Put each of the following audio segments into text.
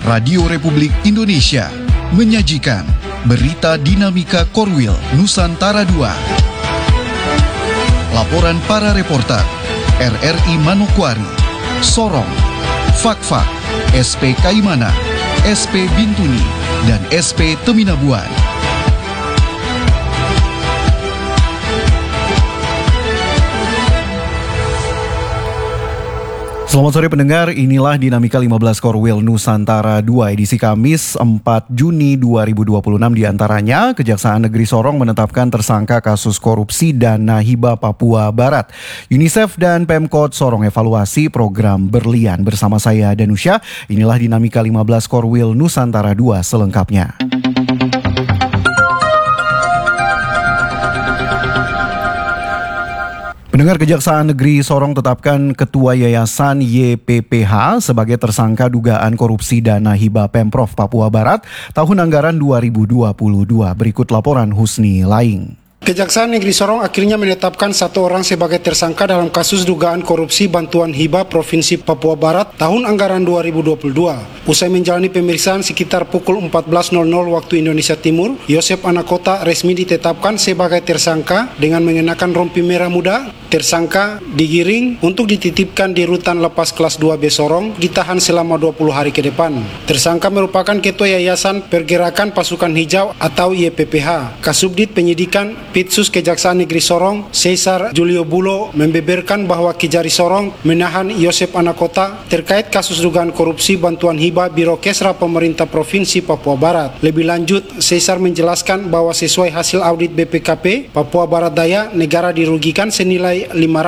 Radio Republik Indonesia menyajikan Berita Dinamika Korwil Nusantara II. Laporan para reporter RRI Manokwari, Sorong, Fakfak, SP Kaimana, SP Bintuni, dan SP Teminabuan. Selamat sore pendengar, inilah Dinamika 15 Korwil Nusantara 2 edisi Kamis 4 Juni 2026. Di antaranya, Kejaksaan Negeri Sorong menetapkan tersangka kasus korupsi dana hibah Papua Barat. UNICEF dan Pemkot Sorong evaluasi program Berlian. Bersama saya Danusya, inilah Dinamika 15 Korwil Nusantara 2 selengkapnya. Pendengar, Kejaksaan Negeri Sorong tetapkan Ketua Yayasan YPPH sebagai tersangka dugaan korupsi dana hibah Pemprov Papua Barat tahun anggaran 2022. Berikut laporan Husni Laing. Kejaksaan Negeri Sorong akhirnya menetapkan satu orang sebagai tersangka dalam kasus dugaan korupsi bantuan hibah Provinsi Papua Barat tahun anggaran 2022. Usai menjalani pemeriksaan sekitar pukul 14.00 waktu Indonesia Timur, Yosep Anakota resmi ditetapkan sebagai tersangka dengan mengenakan rompi merah muda. Tersangka digiring untuk dititipkan di Rutan Lapas Kelas 2B Sorong, ditahan selama 20 hari ke depan. Tersangka merupakan Ketua Yayasan Pergerakan Pasukan Hijau atau YPPH. Kasubdit Penyidikan Pitsus Kejaksaan Negeri Sorong, Cesar Julio Bulo, membeberkan bahwa Kejari Sorong menahan Yosep Anakota terkait kasus dugaan korupsi bantuan hibah Biro Kesra Pemerintah Provinsi Papua Barat. Lebih lanjut, Cesar menjelaskan bahwa sesuai hasil audit BPKP, Papua Barat Daya, negara dirugikan senilai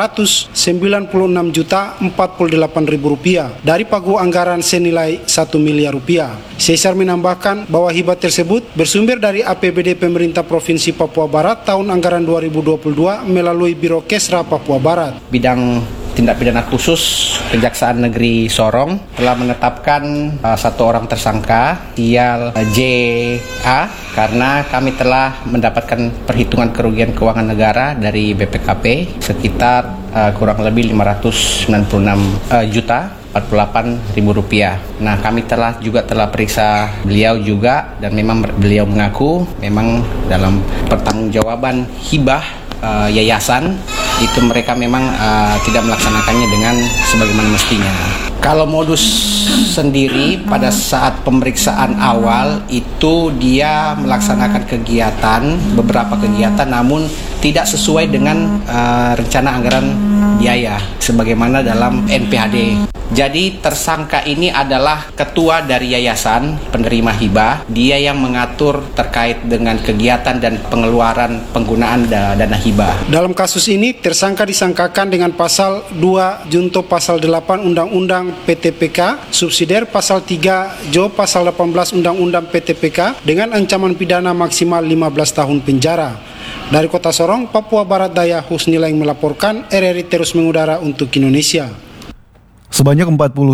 Rp546.048.000 dari pagu anggaran senilai Rp1 miliar. Cesar menambahkan bahwa hibah tersebut bersumber dari APBD Pemerintah Provinsi Papua Barat tahun anggaran 2022 melalui Biro Kesra Papua Barat. Bidang Tindak Pidana Khusus Kejaksaan Negeri Sorong telah menetapkan satu orang tersangka, Tial JA, karena kami telah mendapatkan perhitungan kerugian keuangan negara dari BPKP sekitar kurang lebih Rp546.048.000. Nah, kami telah periksa beliau juga, dan memang beliau mengaku memang dalam pertanggungjawaban hibah yayasan itu mereka memang tidak melaksanakannya dengan sebagaimana mestinya. Kalau modus sendiri pada saat pemeriksaan awal itu dia melaksanakan beberapa kegiatan namun tidak sesuai dengan rencana anggaran biaya sebagaimana dalam NPHD. Jadi tersangka ini adalah ketua dari yayasan penerima hibah. Dia yang mengatur terkait dengan kegiatan dan pengeluaran penggunaan dana hibah. Dalam kasus ini tersangka disangkakan dengan pasal 2 junto pasal 8 Undang-Undang PTPK, subsidiar pasal 3 Jo pasal 18 Undang-Undang PTPK dengan ancaman pidana maksimal 15 tahun penjara. Dari Kota Sorong, Papua Barat Daya, Husni Laing melaporkan. RRI terus mengudara untuk Indonesia. Sebanyak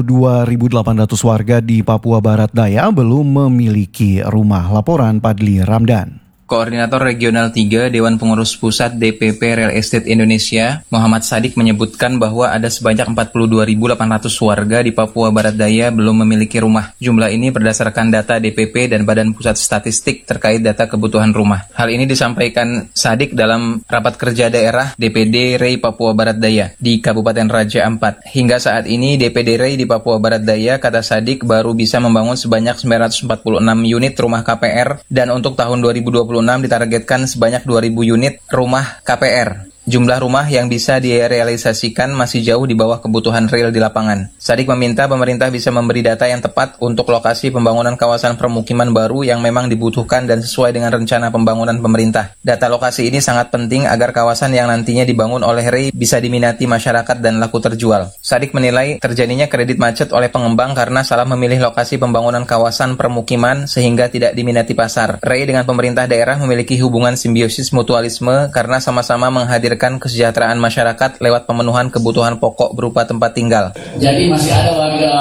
42.800 warga di Papua Barat Daya belum memiliki rumah. Laporan Padli Ramdan. Koordinator Regional 3 Dewan Pengurus Pusat DPP Real Estate Indonesia, Muhammad Sadik menyebutkan bahwa ada sebanyak 42.800 warga di Papua Barat Daya belum memiliki rumah. Jumlah ini berdasarkan data DPP dan Badan Pusat Statistik terkait data kebutuhan rumah. Hal ini disampaikan Sadik dalam rapat kerja daerah DPD REI Papua Barat Daya di Kabupaten Raja Ampat. Hingga saat ini DPD REI di Papua Barat Daya, kata Sadik, baru bisa membangun sebanyak 946 unit rumah KPR, dan untuk tahun 2026 ditargetkan sebanyak 2.000 unit rumah KPR. Jumlah rumah yang bisa direalisasikan masih jauh di bawah kebutuhan real di lapangan. Sadik meminta pemerintah bisa memberi data yang tepat untuk lokasi pembangunan kawasan permukiman baru yang memang dibutuhkan dan sesuai dengan rencana pembangunan pemerintah. Data lokasi ini sangat penting agar kawasan yang nantinya dibangun oleh REI bisa diminati masyarakat dan laku terjual. Sadik menilai terjadinya kredit macet oleh pengembang karena salah memilih lokasi pembangunan kawasan permukiman sehingga tidak diminati pasar. REI dengan pemerintah daerah memiliki hubungan simbiosis mutualisme karena sama-sama menghadirkan kesejahteraan masyarakat lewat pemenuhan kebutuhan pokok berupa tempat tinggal. Jadi masih ada warga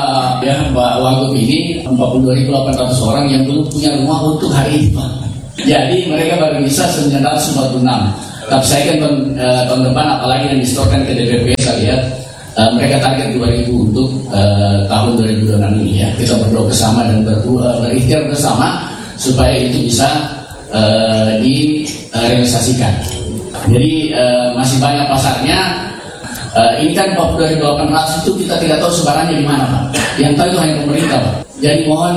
Wagub ini 42.800 orang yang belum punya rumah untuk hari ini, Pak. Jadi mereka baru bisa 946. Tapi saya kan tahun depan apalagi yang distorkan ke DPP, saya lihat mereka target 2.000 untuk tahun 2026 ini ya. Kita berdoa bersama dan berikhtiar bersama supaya itu bisa direalisasikan. Jadi masih banyak pasarnya. Ini kan 42.800 itu kita tidak tahu sebarannya di mana, Pak. Yang tahu itu hanya pemerintah, Pak. Jadi mohon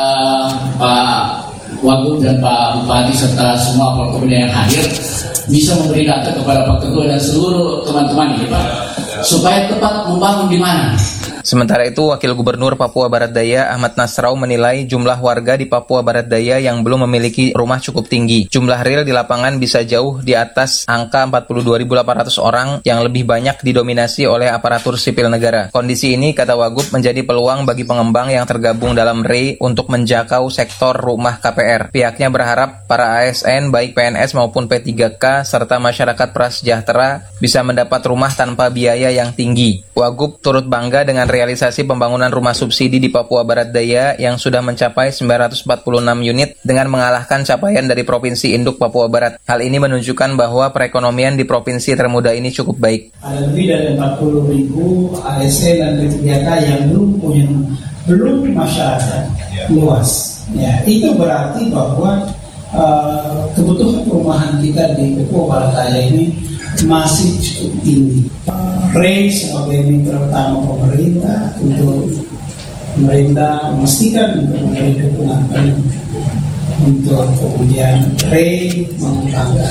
Pak Wagub dan Pak Bupati serta semua Forkopimda yang hadir bisa memberi data kepada Pak Ketua dan seluruh teman-teman ini, Pak, supaya tepat membangun di mana. Sementara itu, Wakil Gubernur Papua Barat Daya Ahmad Nasrau menilai jumlah warga di Papua Barat Daya yang belum memiliki rumah cukup tinggi. Jumlah real di lapangan bisa jauh di atas angka 42.800 orang yang lebih banyak didominasi oleh aparatur sipil negara. Kondisi ini, kata Wagub, menjadi peluang bagi pengembang yang tergabung dalam REI untuk menjangkau sektor rumah KPR. Pihaknya berharap para ASN, baik PNS maupun P3K, serta masyarakat prasejahtera bisa mendapat rumah tanpa biaya yang tinggi. Wagub turut bangga dengan realisasi pembangunan rumah subsidi di Papua Barat Daya yang sudah mencapai 946 unit dengan mengalahkan capaian dari Provinsi Induk Papua Barat. Hal ini menunjukkan bahwa perekonomian di provinsi termuda ini cukup baik. Ada lebih dari 40.000 ASN dan P3K yang belum masyarakat luas. Ya, itu berarti bahwa kebutuhan perumahan kita di Papua Barat Daya ini masih cukup tinggi. REI sebagai mitra utama pemerintah untuk pemerintah memastikan untuk memberi dukungan untuk kemudian REI mengembangkan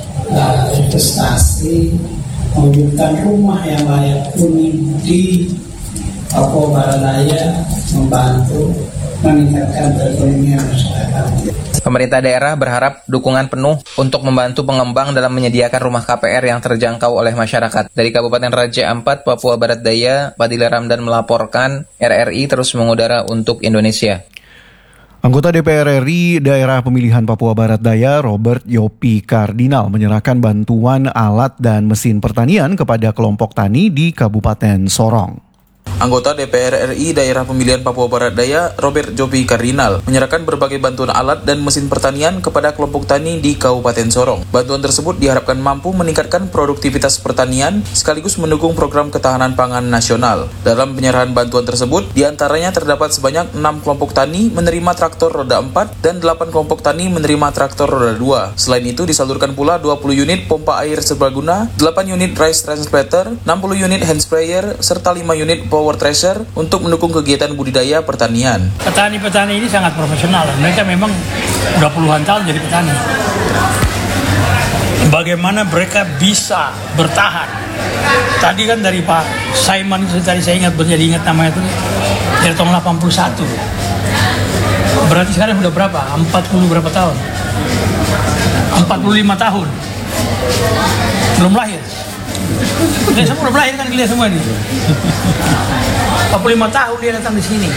investasi, mewujudkan rumah yang layak huni di Papua Barat Daya, membantu meningkatkan perekonomian masyarakat. Pemerintah daerah berharap dukungan penuh untuk membantu pengembang dalam menyediakan rumah KPR yang terjangkau oleh masyarakat. Dari Kabupaten Raja Ampat, Papua Barat Daya, Padilla Ramdan melaporkan, RRI terus mengudara untuk Indonesia. Anggota DPR RI Daerah Pemilihan Papua Barat Daya, Robert Yopi Kardinal, menyerahkan bantuan alat dan mesin pertanian kepada kelompok tani di Kabupaten Sorong. Anggota DPR RI Daerah Pemilihan Papua Barat Daya, Robert Jopi Kardinal, menyerahkan berbagai bantuan alat dan mesin pertanian kepada kelompok tani di Kabupaten Sorong. Bantuan tersebut diharapkan mampu meningkatkan produktivitas pertanian sekaligus mendukung program ketahanan pangan nasional. Dalam penyerahan bantuan tersebut, diantaranya terdapat sebanyak 6 kelompok tani menerima traktor roda 4 dan 8 kelompok tani menerima traktor roda 2. Selain itu, disalurkan pula 20 unit pompa air serbaguna, 8 unit rice transplanter, 60 unit hand sprayer, serta 5 unit power thresher untuk mendukung kegiatan budidaya pertanian. Petani-petani ini sangat profesional. Mereka memang udah puluhan tahun jadi petani. Bagaimana mereka bisa bertahan? Tadi kan dari Pak Saiman itu tadi saya ingat namanya itu dari tahun 81. Berarti sekarang udah berapa? 40 berapa tahun? 45 tahun. Belum lahir. Dia semua belum lahir kan dia semua ini. 45 tahun dia datang di sini.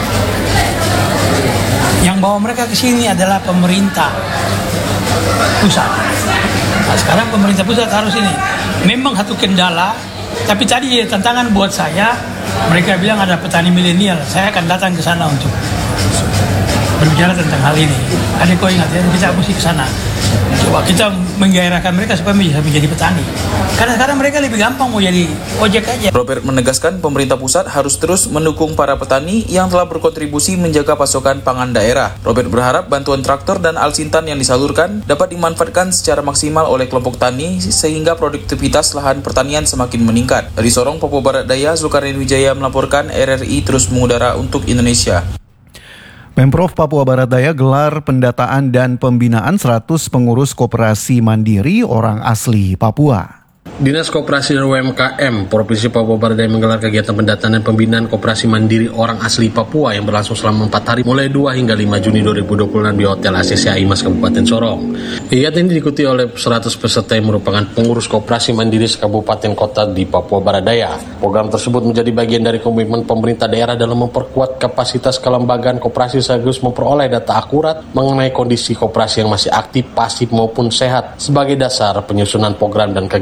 Yang bawa mereka ke sini adalah pemerintah pusat. Nah, sekarang pemerintah pusat harus ini. Memang satu kendala, tapi tadi tantangan buat saya. Mereka bilang ada petani milenial. Saya akan datang ke sana untuk berbicara tentang hal ini. Ada kau ingat ya, kita mesti ke sana. Coba kita menggairahkan mereka supaya bisa menjadi petani. Karena sekarang mereka lebih gampang mau jadi ojek aja. Robert menegaskan pemerintah pusat harus terus mendukung para petani yang telah berkontribusi menjaga pasokan pangan daerah. Robert berharap bantuan traktor dan alsintan yang disalurkan dapat dimanfaatkan secara maksimal oleh kelompok tani sehingga produktivitas lahan pertanian semakin meningkat. Dari Sorong, Papua Barat Daya, Zulkarnain Wijaya melaporkan, RRI terus mengudara untuk Indonesia. Pemprov Papua Barat Daya gelar pendataan dan pembinaan 100 pengurus koperasi mandiri orang asli Papua. Dinas Koperasi dan UMKM Provinsi Papua Barat Daya menggelar kegiatan pendataan dan pembinaan koperasi mandiri orang asli Papua yang berlangsung selama 4 hari mulai 2 hingga 5 Juni 2026 di Hotel ACC Aimas Kabupaten Sorong. Kegiatan ini diikuti oleh 100 peserta yang merupakan pengurus koperasi mandiri sekabupaten kota di Papua Barat Daya. Program tersebut menjadi bagian dari komitmen pemerintah daerah dalam memperkuat kapasitas kelembagaan koperasi sekaligus memperoleh data akurat mengenai kondisi koperasi yang masih aktif, pasif maupun sehat sebagai dasar penyusunan program dan kegiatan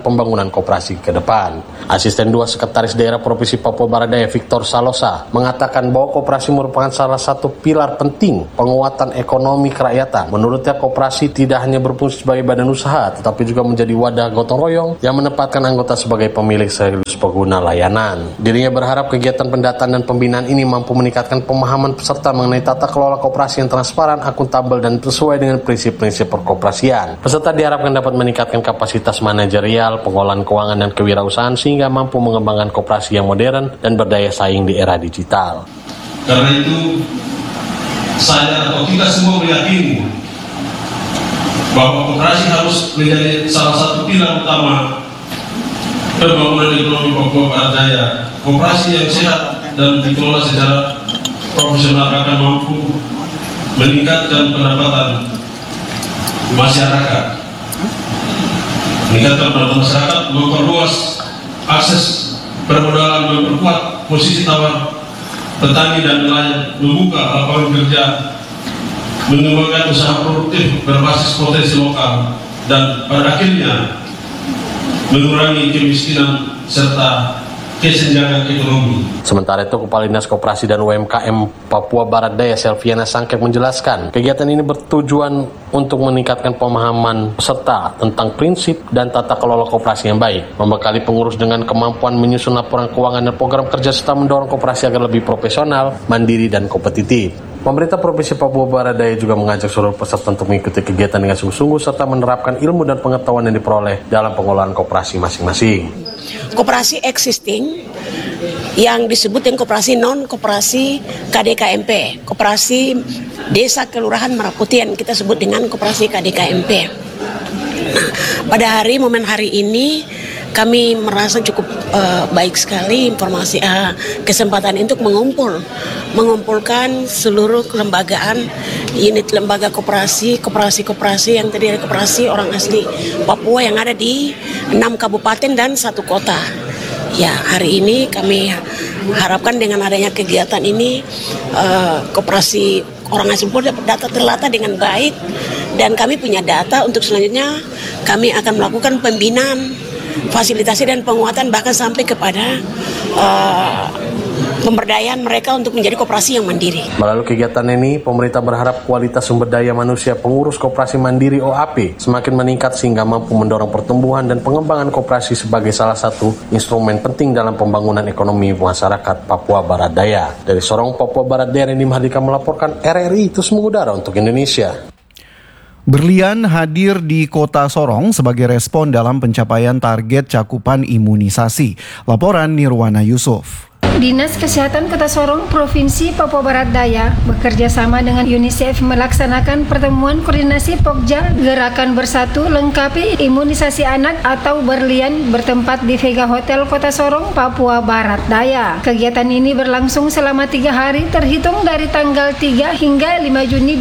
pembangunan koperasi ke depan. Asisten 2 Sekretaris Daerah Provinsi Papua Barat Daya Victor Salosa mengatakan bahwa koperasi merupakan salah satu pilar penting penguatan ekonomi kerakyatan. Menurutnya koperasi tidak hanya berfungsi sebagai badan usaha, tetapi juga menjadi wadah gotong royong yang menempatkan anggota sebagai pemilik sekaligus pengguna layanan. Dirinya berharap kegiatan pendataan dan pembinaan ini mampu meningkatkan pemahaman peserta mengenai tata kelola koperasi yang transparan, akuntabel, dan sesuai dengan prinsip-prinsip perkoperasian. Peserta diharapkan dapat meningkatkan kapasitas manajerial, pengolahan keuangan, dan kewirausahaan sehingga mampu mengembangkan koperasi yang modern dan berdaya saing di era digital. Karena itu, saya atau kita semua meyakini bahwa koperasi harus menjadi salah satu pilar utama pembangunan ekonomi Papua Barat Daya. Koperasi yang sehat dan dikelola secara profesional akan mampu meningkatkan pendapatan masyarakat, memperluas akses permodalan, memperkuat posisi tawar petani dan nelayan, membuka lapangan kerja, mengembangkan usaha produktif berbasis potensi lokal, dan pada akhirnya mengurangi kemiskinan serta kesenjangan ekonomi. Sementara itu, Kepala Dinas Koperasi dan UMKM Papua Barat Daya Selviana Sangkep menjelaskan, kegiatan ini bertujuan untuk meningkatkan pemahaman peserta tentang prinsip dan tata kelola koperasi yang baik, membekali pengurus dengan kemampuan menyusun laporan keuangan dan program kerja serta mendorong koperasi agar lebih profesional, mandiri, dan kompetitif. Pemerintah Provinsi Papua Barat Daya juga mengajak seluruh peserta untuk mengikuti kegiatan dengan sungguh-sungguh serta menerapkan ilmu dan pengetahuan yang diperoleh dalam pengelolaan koperasi masing-masing. Koperasi existing yang disebut dengan koperasi non-koperasi KDKMP, koperasi Desa Kelurahan Maraputian, kita sebut dengan koperasi KDKMP. Nah, pada momen hari ini kami merasa cukup baik sekali informasi kesempatan untuk mengumpulkan seluruh kelembagaan, unit lembaga koperasi yang terdiri dari koperasi orang asli Papua yang ada di 6 kabupaten dan 1 kota. Ya, hari ini kami harapkan dengan adanya kegiatan ini koperasi orang asli Papua dapat data terlata dengan baik, dan kami punya data untuk selanjutnya kami akan melakukan pembinaan, fasilitasi dan penguatan bahkan sampai kepada pemberdayaan mereka untuk menjadi koperasi yang mandiri. Melalui kegiatan ini, pemerintah berharap kualitas sumber daya manusia pengurus koperasi mandiri OAP semakin meningkat sehingga mampu mendorong pertumbuhan dan pengembangan koperasi sebagai salah satu instrumen penting dalam pembangunan ekonomi masyarakat Papua Barat Daya. Dari Sorong, Papua Barat Daya, Rendy Mahardika melaporkan RRI Terus Mengudara untuk Indonesia. Berlian hadir di Kota Sorong sebagai respon dalam pencapaian target cakupan imunisasi. Laporan Nirwana Yusuf. Dinas Kesehatan Kota Sorong, Provinsi Papua Barat Daya bekerja sama dengan UNICEF melaksanakan pertemuan koordinasi Pokja Gerakan Bersatu Lengkapi Imunisasi Anak atau Berlian bertempat di Vega Hotel Kota Sorong, Papua Barat Daya. Kegiatan ini berlangsung selama 3 hari terhitung dari tanggal 3 hingga 5 Juni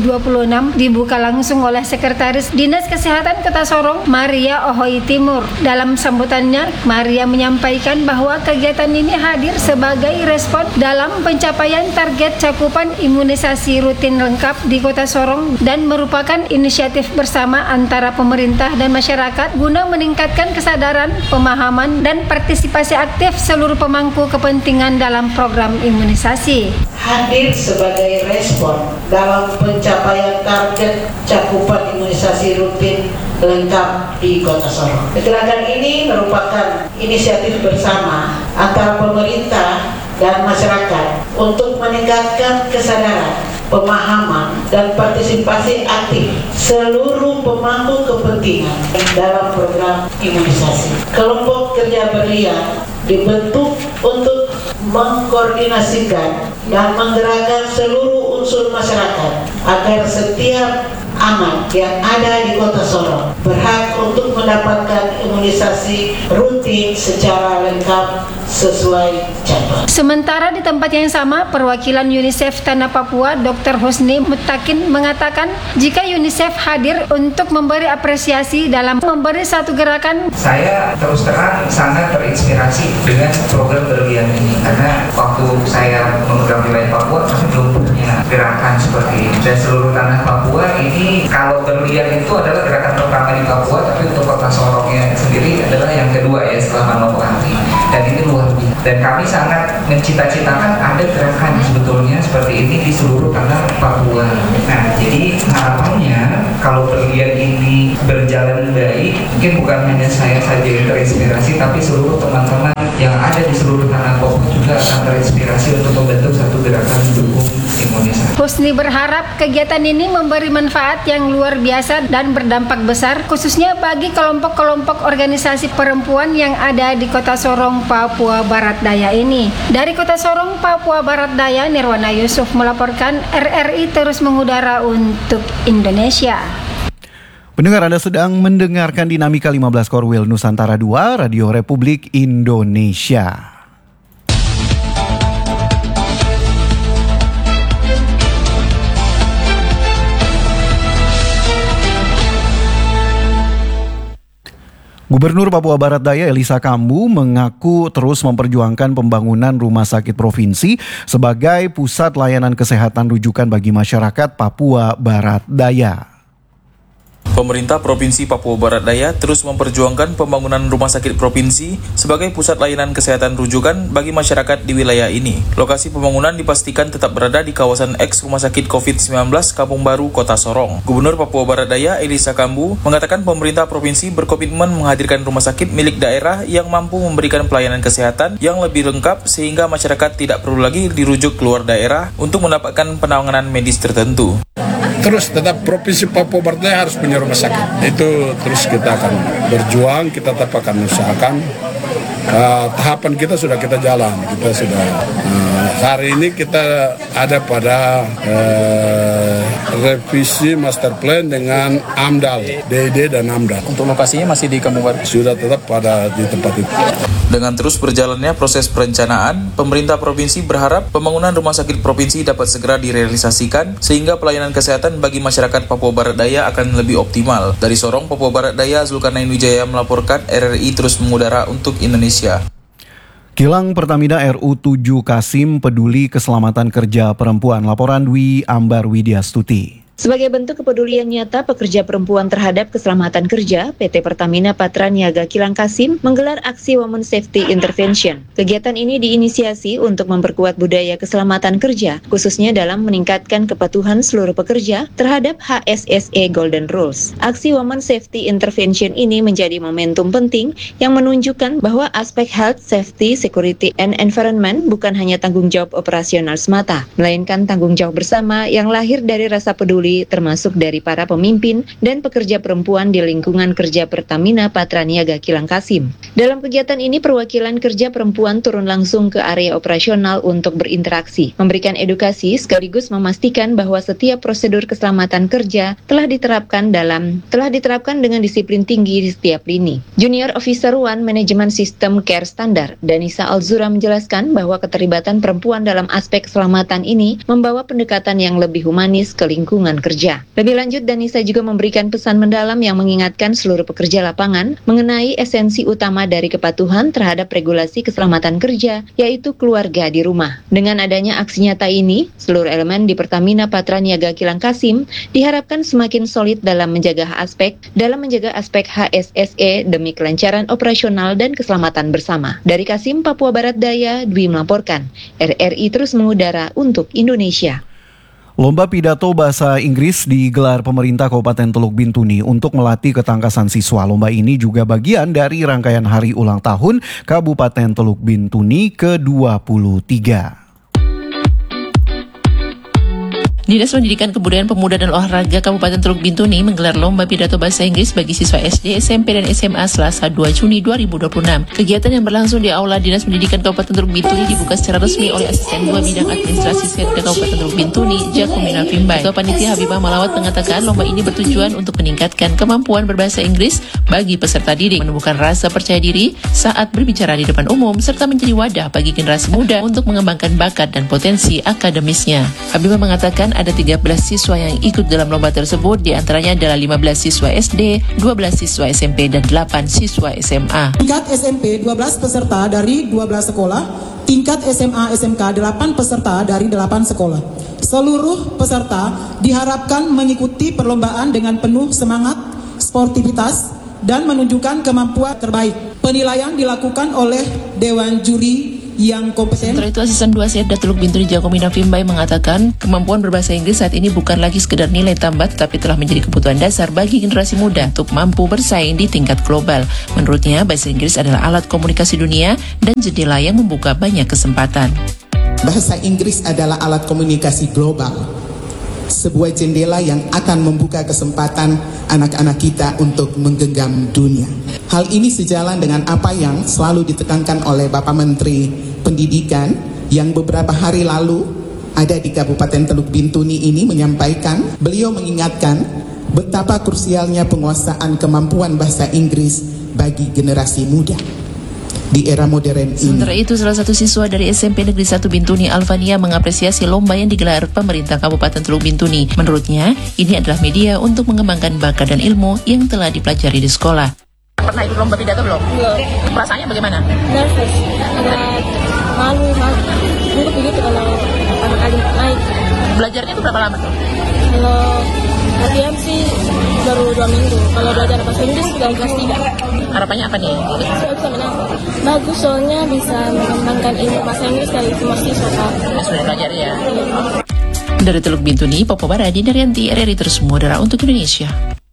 2026, dibuka langsung oleh Sekretaris Dinas Kesehatan Kota Sorong, Maria Ohoi Timur. Dalam sambutannya, Maria menyampaikan bahwa kegiatan ini hadir sebagai respon dalam pencapaian target cakupan imunisasi rutin lengkap di Kota Sorong dan merupakan inisiatif bersama antara pemerintah dan masyarakat guna meningkatkan kesadaran, pemahaman, dan partisipasi aktif seluruh pemangku kepentingan dalam program imunisasi. Hadir sebagai respon dalam pencapaian target cakupan imunisasi rutin lengkap di Kota Sorong. Gerakan ini merupakan inisiatif bersama antara pemerintah dan masyarakat untuk meningkatkan kesadaran, pemahaman, dan partisipasi aktif seluruh pemangku kepentingan dalam program imunisasi. Kelompok kerja Berlian dibentuk untuk mengkoordinasikan dan menggerakkan seluruh unsur masyarakat agar setiap anak yang ada di Kota Sorong berhak untuk mendapatkan imunisasi rutin secara lengkap sesuai jadwal. Sementara di tempat yang sama, perwakilan UNICEF Tanah Papua Dr. Husni Mutakin mengatakan jika UNICEF hadir untuk memberi apresiasi dalam memberi satu gerakan. Saya terus terang sangat terinspirasi dengan program Berlian ini karena waktu saya memegang wilayah Papua masih belum punya gerakan seperti ini, dan seluruh tanah Papua ini Kalau berlian itu adalah gerakan pertama di Papua, tapi untuk Kota Sorongnya sendiri adalah yang kedua ya setelah Manopo Anti. Dan ini luar biasa. Dan kami sangat mencita-citakan ada gerakan sebetulnya seperti ini di seluruh tanah Papua. Nah, jadi harapannya kalau berlian ini berjalan baik, mungkin bukan hanya saya saja yang terinspirasi, tapi seluruh teman-teman yang ada di seluruh tanah Papua juga akan terinspirasi untuk membentuk satu gerakan mendukung imunisasi. Husni berharap kegiatan ini memberi manfaat yang luar biasa dan berdampak besar, khususnya bagi kelompok-kelompok organisasi perempuan yang ada di Kota Sorong, Papua Barat Daya ini. Dari Kota Sorong, Papua Barat Daya, Nirwana Yusuf melaporkan, RRI terus mengudara untuk Indonesia. Pendengar, Anda sedang mendengarkan Dinamika 15 Korwil Nusantara 2, Radio Republik Indonesia. Gubernur Papua Barat Daya Elisa Kambu mengaku terus memperjuangkan pembangunan rumah sakit provinsi sebagai pusat layanan kesehatan rujukan bagi masyarakat Papua Barat Daya. Pemerintah Provinsi Papua Barat Daya terus memperjuangkan pembangunan rumah sakit provinsi sebagai pusat layanan kesehatan rujukan bagi masyarakat di wilayah ini. Lokasi pembangunan dipastikan tetap berada di kawasan eks Rumah Sakit COVID-19 Kampung Baru, Kota Sorong. Gubernur Papua Barat Daya Elisa Kambu mengatakan pemerintah provinsi berkomitmen menghadirkan rumah sakit milik daerah yang mampu memberikan pelayanan kesehatan yang lebih lengkap sehingga masyarakat tidak perlu lagi dirujuk keluar daerah untuk mendapatkan penanganan medis tertentu. Terus tetap Provinsi Papua Barat Daya harus punya rumah sakit. Itu terus kita akan berjuang, kita tetap akan usahakan. Tahapan kita sudah kita jalan, kita sudah hari ini kita ada pada revisi master plan dengan AMDAL, DID dan AMDAL. Untuk lokasinya masih di Kampung Baru? Sudah tetap pada di tempat itu. Dengan terus berjalannya proses perencanaan, pemerintah provinsi berharap pembangunan rumah sakit provinsi dapat segera direalisasikan sehingga pelayanan kesehatan bagi masyarakat Papua Barat Daya akan lebih optimal. Dari Sorong, Papua Barat Daya, Zulkarnain Wijaya melaporkan, RRI terus mengudara untuk Indonesia. Kilang Pertamina RU7 Kasim peduli keselamatan kerja perempuan. Laporan Dwi Ambar Widyastuti. Sebagai bentuk kepedulian nyata pekerja perempuan terhadap keselamatan kerja, PT Pertamina Patra Niaga Kilang Kasim menggelar aksi Women Safety Intervention. Kegiatan ini diinisiasi untuk memperkuat budaya keselamatan kerja, khususnya dalam meningkatkan kepatuhan seluruh pekerja terhadap HSSE Golden Rules. Aksi Women Safety Intervention ini menjadi momentum penting yang menunjukkan bahwa aspek health, safety, security, and environment bukan hanya tanggung jawab operasional semata, melainkan tanggung jawab bersama yang lahir dari rasa peduli termasuk dari para pemimpin dan pekerja perempuan di lingkungan kerja Pertamina Patra Niaga Kilang Kasim. Dalam kegiatan ini perwakilan kerja perempuan turun langsung ke area operasional untuk berinteraksi, memberikan edukasi sekaligus memastikan bahwa setiap prosedur keselamatan kerja telah diterapkan dengan disiplin tinggi di setiap lini. Junior Officer 1 Manajemen Sistem Care Standar, Danisa Alzura menjelaskan bahwa keterlibatan perempuan dalam aspek keselamatan ini membawa pendekatan yang lebih humanis ke lingkungan kerja. Lebih lanjut, Danisa juga memberikan pesan mendalam yang mengingatkan seluruh pekerja lapangan mengenai esensi utama dari kepatuhan terhadap regulasi keselamatan kerja, yaitu keluarga di rumah. Dengan adanya aksi nyata ini, seluruh elemen di Pertamina Patra Niaga Kilang Kasim diharapkan semakin solid dalam menjaga aspek HSSE demi kelancaran operasional dan keselamatan bersama. Dari Kasim, Papua Barat Daya, Dwi melaporkan, RRI terus mengudara untuk Indonesia. Lomba pidato bahasa Inggris digelar pemerintah Kabupaten Teluk Bintuni untuk melatih ketangkasan siswa. Lomba ini juga bagian dari rangkaian hari ulang tahun Kabupaten Teluk Bintuni ke-23. Dinas Pendidikan Kebudayaan Pemuda dan Olahraga Kabupaten Teluk Bintuni menggelar lomba pidato bahasa Inggris bagi siswa SD, SMP, dan SMA Selasa 2 Juni 2026. Kegiatan yang berlangsung di Aula Dinas Pendidikan Kabupaten Teluk Bintuni dibuka secara resmi oleh Asisten 2 Bidang Administrasi Setda Kabupaten Teluk Bintuni, Jakumina Fimbai. Ketua Panitia Habibah Malawat mengatakan lomba ini bertujuan untuk meningkatkan kemampuan berbahasa Inggris bagi peserta didik, menumbuhkan rasa percaya diri saat berbicara di depan umum, serta menjadi wadah bagi generasi muda untuk mengembangkan bakat dan potensi akademisnya. Habibah mengatakan ada 13 siswa yang ikut dalam lomba tersebut, diantaranya adalah 15 siswa SD, 12 siswa SMP, dan 8 siswa SMA. Tingkat SMP 12 peserta dari 12 sekolah, tingkat SMA SMK 8 peserta dari 8 sekolah. Seluruh peserta diharapkan mengikuti perlombaan dengan penuh semangat, sportivitas, dan menunjukkan kemampuan terbaik. Penilaian dilakukan oleh Dewan Juri yang kompeten. Setelah itu Asisten 2 Setda Teluk Bintuni Jakomina Fimbai mengatakan kemampuan berbahasa Inggris saat ini bukan lagi sekedar nilai tambah tetapi telah menjadi kebutuhan dasar bagi generasi muda untuk mampu bersaing di tingkat global. Menurutnya bahasa Inggris adalah alat komunikasi dunia dan jendela yang membuka banyak kesempatan. Bahasa Inggris adalah alat komunikasi global, sebuah jendela yang akan membuka kesempatan anak-anak kita untuk menggenggam dunia. Hal ini sejalan dengan apa yang selalu ditekankan oleh Bapak Menteri Pendidikan yang beberapa hari lalu ada di Kabupaten Teluk Bintuni ini menyampaikan, beliau mengingatkan betapa krusialnya penguasaan kemampuan bahasa Inggris bagi generasi muda di era modern ini. Sementara itu, salah satu siswa dari SMP Negeri 1 Bintuni, Alvania, mengapresiasi lomba yang digelar pemerintah Kabupaten Teluk Bintuni. Menurutnya, ini adalah media untuk mengembangkan bakat dan ilmu yang telah dipelajari di sekolah. Pernah ikut lomba pidato belum? Belum. Perasaannya bagaimana? Nervous, malu. Dulu begitu kalau pertama kali naik. Belajarnya itu berapa lama tuh? Kalau latihan sih baru 2 minggu. Kalau belajar bahasa Inggris sudah kelas 3. Harapannya apa nih? Saya bisa menang. Bagus, soalnya bisa mengembangkan ilmu bahasa Inggris dari semua siswa. Sudah belajar ya? Dari Teluk Bintuni, Popo Baradi, Daryanti, RRI Terus Mudara untuk Indonesia.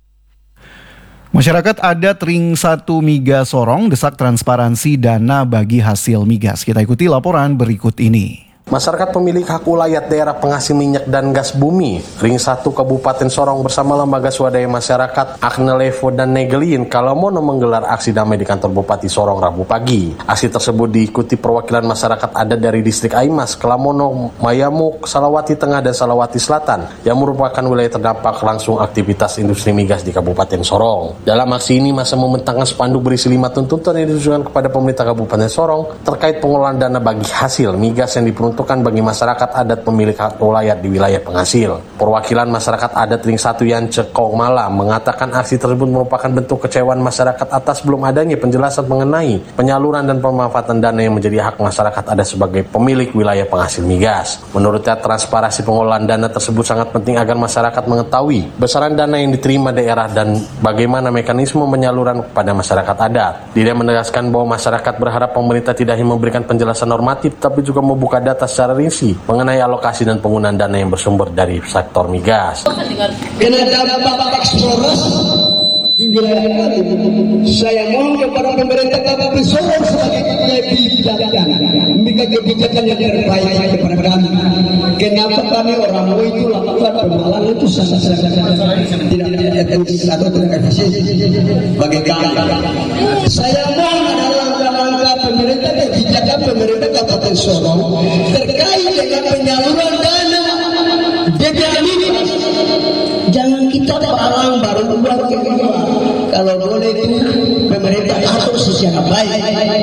Masyarakat adat Ring 1 Migas Sorong desak transparansi dana bagi hasil migas. Kita ikuti laporan berikut ini. Masyarakat pemilik hak ulayat daerah penghasil minyak dan gas bumi Ring 1 Kabupaten Sorong bersama lembaga swadaya masyarakat Akne Levo dan Negelin Kalamono menggelar aksi damai di kantor Bupati Sorong Rabu pagi. Aksi tersebut diikuti perwakilan masyarakat adat dari distrik Aimas, Kalamono, Mayamuk, Salawati Tengah dan Salawati Selatan yang merupakan wilayah terdampak langsung aktivitas industri migas di Kabupaten Sorong. Dalam aksi ini masa membentangkan spanduk berisi 5 tuntutan yang ditujukan kepada pemerintah Kabupaten Sorong terkait pengelolaan dana bagi hasil migas yang diperuntukkan bagi masyarakat adat pemilik hak ulayat di wilayah penghasil. Perwakilan masyarakat adat Ring 1 Yance Kongmala mengatakan aksi tersebut merupakan bentuk kecewaan masyarakat atas belum adanya penjelasan mengenai penyaluran dan pemanfaatan dana yang menjadi hak masyarakat adat sebagai pemilik wilayah penghasil migas. Menurutnya, transparansi pengelolaan dana tersebut sangat penting agar masyarakat mengetahui besaran dana yang diterima daerah dan bagaimana mekanisme penyaluran kepada masyarakat adat. Dia menegaskan bahwa masyarakat berharap pemerintah tidak hanya memberikan penjelasan normatif tapi juga membuka data secara rinci mengenai alokasi dan penggunaan dana yang bersumber dari sektor migas. Karena dampak eksplorasi di wilayah ini, saya mohon kepada pemerintah Kabupaten Sorong sebagai kebijakan, membuat kebijakan yang terbaik kepada kami. Kenapa kami orang mau itu lakukan pemalangan itu sangat tidak etis atau tidak efisien bagi kami. Saya mohon adalah langkah pemerintah kebijakan pemerintah Kabupaten Sorong terkait dengan penyaluran dana DPR migas. Jangan kita palang baru buat kedua. Kalau boleh itu pemerintah atur secara baik.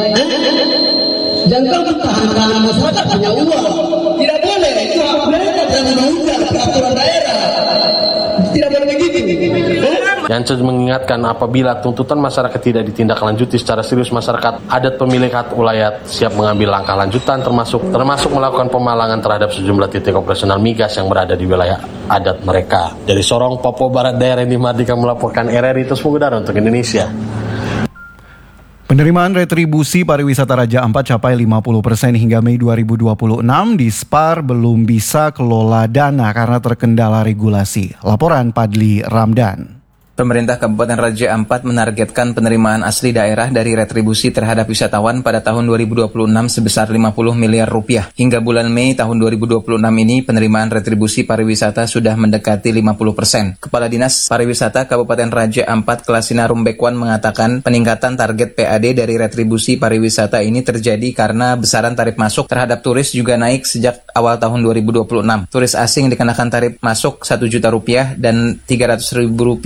Jangan kita tahan masyarakat punya uang. Tidak boleh, itu hak pemerintah dan undang-undang peraturan daerah. Tidak boleh begitu. Yance mengingatkan apabila tuntutan masyarakat tidak ditindaklanjuti secara serius, masyarakat adat pemilik hak ulayat siap mengambil langkah lanjutan termasuk melakukan pemalangan terhadap sejumlah titik operasional migas yang berada di wilayah adat mereka. Dari Sorong, Papua Barat, daerah ini Mardika melaporkan RRI Terus Mudara untuk Indonesia. Penerimaan retribusi pariwisata Raja Ampat capai 50% hingga Mei 2026. Di SPAR belum bisa kelola dana karena terkendala regulasi. Laporan Padli Ramdan. Pemerintah Kabupaten Raja Ampat menargetkan penerimaan asli daerah dari retribusi terhadap wisatawan pada tahun 2026 sebesar 50 miliar rupiah. Hingga bulan Mei tahun 2026 ini, penerimaan retribusi pariwisata sudah mendekati 50%. Kepala Dinas Pariwisata Kabupaten Raja Ampat, Klasina Rumbekwan, mengatakan peningkatan target PAD dari retribusi pariwisata ini terjadi karena besaran tarif masuk terhadap turis juga naik sejak awal tahun 2026. Turis asing dikenakan tarif masuk Rp1 juta dan Rp300.000 untuk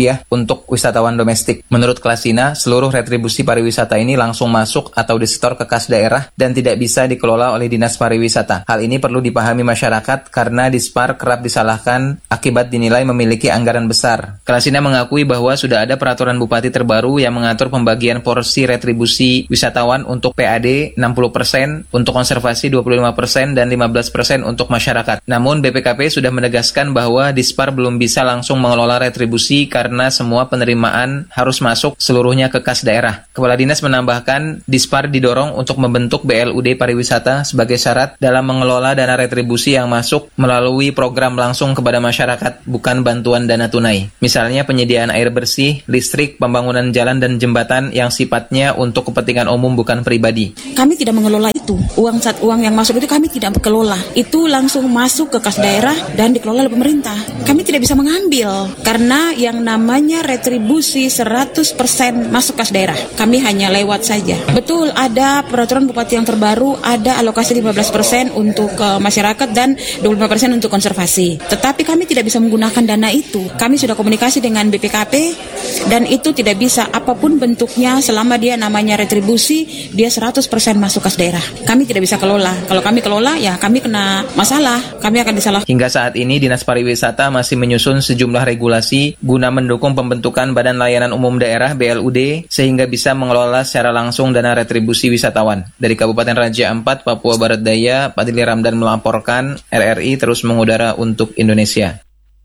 untuk wisatawan domestik. Menurut Klasina, seluruh retribusi pariwisata ini langsung masuk atau disetor ke kas daerah dan tidak bisa dikelola oleh Dinas Pariwisata. Hal ini perlu dipahami masyarakat karena Dispar kerap disalahkan akibat dinilai memiliki anggaran besar. Klasina mengakui bahwa sudah ada peraturan bupati terbaru yang mengatur pembagian porsi retribusi wisatawan untuk PAD 60%, untuk konservasi 25% dan 15% untuk masyarakat. Namun BPKP sudah menegaskan bahwa Dispar belum bisa langsung mengelola retribusi karena semua penerimaan harus masuk seluruhnya ke kas daerah. Kepala Dinas menambahkan, Dispar didorong untuk membentuk BLUD pariwisata sebagai syarat dalam mengelola dana retribusi yang masuk melalui program langsung kepada masyarakat, bukan bantuan dana tunai. Misalnya penyediaan air bersih, listrik, pembangunan jalan dan jembatan yang sifatnya untuk kepentingan umum bukan pribadi. Kami tidak mengelola itu. Uang yang masuk itu kami tidak kelola. Itu langsung masuk ke kas daerah dan dikelola oleh pemerintah. Kami tidak bisa mengambil karena yang namanya retribusi 100% masuk kas daerah. Kami hanya lewat saja. Betul, ada peraturan bupati yang terbaru, ada alokasi 15% untuk masyarakat dan 25% untuk konservasi. Tetapi kami tidak bisa menggunakan dana itu. Kami sudah komunikasi dengan BPKP dan itu tidak bisa apapun bentuknya selama dia namanya retribusi, dia 100% masuk kas daerah. Kami tidak bisa kelola. Kalau kami kelola, ya kami kena masalah. Kami akan disalahkan. Hingga saat ini, Dinas Pariwisata masih menyusun sejumlah regulasi guna mendukung pembentukan Badan Layanan Umum Daerah BLUD sehingga bisa mengelola secara langsung dana retribusi wisatawan. Dari Kabupaten Raja Ampat, Papua Barat Daya, Padili Ramdan melaporkan, RRI terus mengudara untuk Indonesia.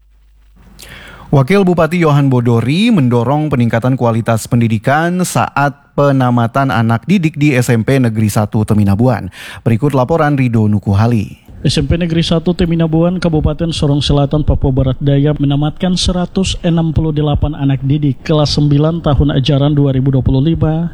Wakil Bupati Yohan Bodori mendorong peningkatan kualitas pendidikan saat penamatan anak didik di SMP Negeri 1 Teminabuan. Berikut laporan Rido Nukuhali. SMP Negeri 1 Teminabuan, Kabupaten Sorong Selatan, Papua Barat Daya menamatkan 168 anak didik kelas 9 tahun ajaran 2025-2026.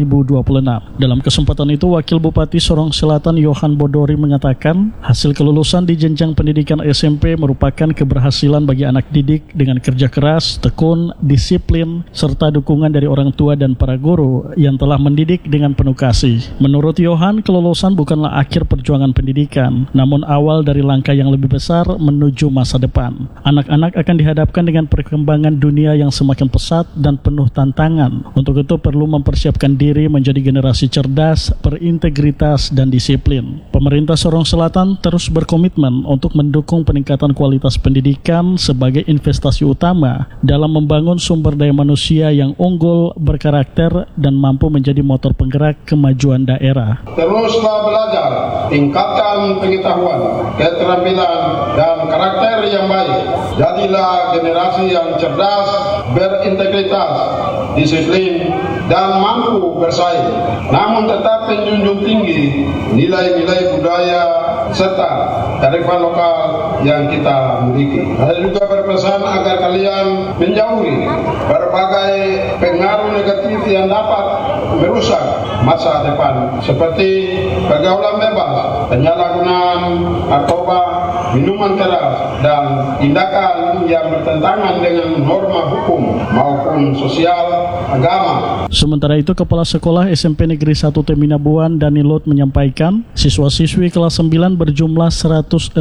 Dalam kesempatan itu, Wakil Bupati Sorong Selatan Yohan Bodori mengatakan, hasil kelulusan di jenjang pendidikan SMP merupakan keberhasilan bagi anak didik dengan kerja keras, tekun, disiplin, serta dukungan dari orang tua dan para guru yang telah mendidik dengan penuh kasih. Menurut Yohan, kelulusan bukanlah akhir perjuangan pendidikan, namun awal dari langkah yang lebih besar menuju masa depan. Anak-anak akan dihadapkan dengan perkembangan dunia yang semakin pesat dan penuh tantangan. Untuk itu perlu mempersiapkan diri menjadi generasi cerdas, berintegritas, dan disiplin. Pemerintah Sorong Selatan terus berkomitmen untuk mendukung peningkatan kualitas pendidikan sebagai investasi utama dalam membangun sumber daya manusia yang unggul, berkarakter, dan mampu menjadi motor penggerak kemajuan daerah. Teruslah belajar, tingkatkan pengetahuan, keterampilan, dan karakter yang baik. Jadilah generasi yang cerdas, berintegritas, disiplin, dan mampu bersaing. Namun tetap menjunjung tinggi nilai-nilai budaya serta kearifan lokal yang kita miliki. Saya juga berpesan agar kalian menjauhi berbagai pengaruh negatif yang dapat merusak masa depan seperti pergaulan bebas, penyalahgunaan narkoba, minuman keras, dan tindakan yang bertentangan dengan norma hukum maupun sosial agama. Sementara itu, Kepala Sekolah SMP Negeri 1 Teminabuan Danilot menyampaikan, siswa-siswi kelas 9 berjumlah 169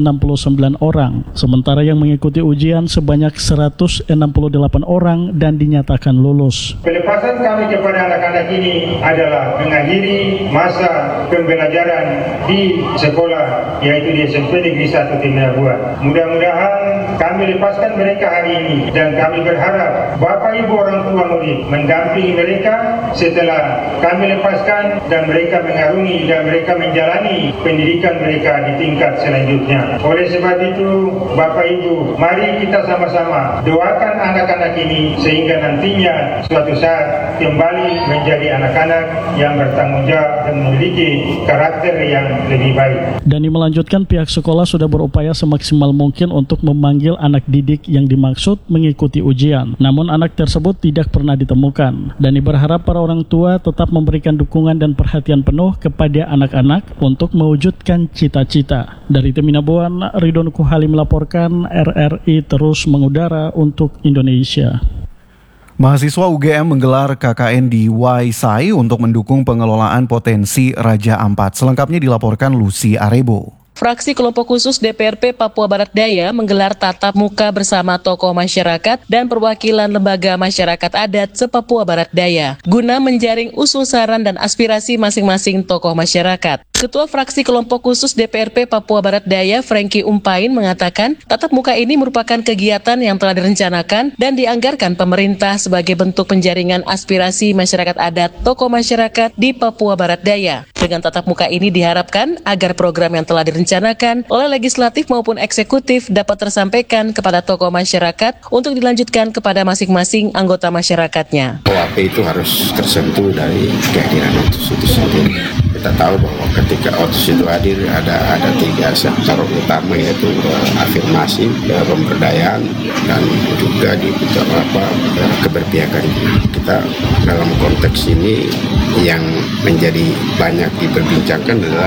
orang, sementara yang mengikuti ujian sebanyak 168 orang dan dinyatakan lulus. Pelepasan kami kepada anak-anak ini adalah mengakhiri masa pembelajaran di sekolah, yaitu di SMP Negeri 1 Teminabuan. Mudah-mudahan kami lepaskan mereka hari ini dan kami berharap Bapak Ibu orang tua murid mendampingi mereka setelah kami lepaskan dan mereka mengarungi dan mereka menjalani pendidikan mereka di tingkat selanjutnya. Oleh sebab itu, Bapak Ibu, mari kita sama-sama doakan anak-anak ini sehingga nantinya suatu saat kembali menjadi anak-anak yang bertanggung jawab dan memiliki karakter yang lebih baik. Dani melanjutkan, pihak sekolah sudah berupaya semaksimal mungkin untuk memanggil anak didik yang dimaksud mengikuti ujian. Namun anak tersebut tidak pernah ditemukan. Dani berharap para orang tua tetap memberikan dukungan dan perhatian penuh kepada anak-anak untuk mewujudkan cita-cita. Dari Teminabuan, Ridwan Kuhali melaporkan, RRI terus mengudara untuk Indonesia. Mahasiswa UGM menggelar KKN di Waisai untuk mendukung pengelolaan potensi Raja Ampat. Selengkapnya dilaporkan Lucy Arebo. Fraksi kelompok khusus DPRP Papua Barat Daya menggelar tatap muka bersama tokoh masyarakat dan perwakilan lembaga masyarakat adat se-Papua Barat Daya guna menjaring usul saran dan aspirasi masing-masing tokoh masyarakat. Ketua Fraksi Kelompok Khusus DPRP Papua Barat Daya, Franky Umpain, mengatakan tatap muka ini merupakan kegiatan yang telah direncanakan dan dianggarkan pemerintah sebagai bentuk penjaringan aspirasi masyarakat adat tokoh masyarakat di Papua Barat Daya. Dengan tatap muka ini diharapkan agar program yang telah direncanakan oleh legislatif maupun eksekutif dapat tersampaikan kepada tokoh masyarakat untuk dilanjutkan kepada masing-masing anggota masyarakatnya. OAP itu harus tersentuh dari kehadiran OTSUS itu sendiri. Kita tahu bahwa ketika OTSUS itu hadir ada 3 sektor utama, yaitu afirmasi, pemberdayaan, dan juga di keberpihakan. Kita dalam konteks ini yang menjadi banyak diperbincangkan adalah